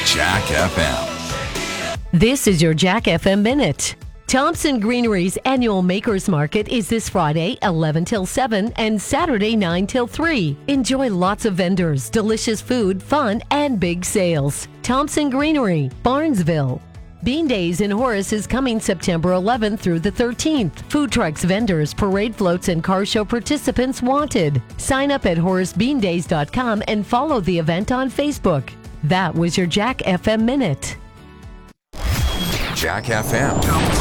Jack FM. This is your Jack FM Minute. Thompson Greenery's annual Makers Market is this Friday, 11 till 7, and Saturday, 9 till 3. Enjoy lots of vendors, delicious food, fun, and big sales. Thompson Greenery, Barnesville. Bean Days in Horace is coming September 11th through the 13th. Food trucks, vendors, parade floats, and car show participants wanted. Sign up at HoraceBeanDays.com and follow the event on Facebook. That was your Jack FM Minute. Jack FM.